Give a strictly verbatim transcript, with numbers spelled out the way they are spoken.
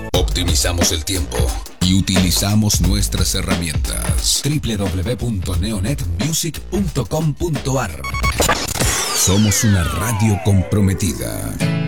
Optimizamos el tiempo y utilizamos nuestras herramientas. doble u doble u doble u punto neonet music punto com punto a r. Somos una radio comprometida.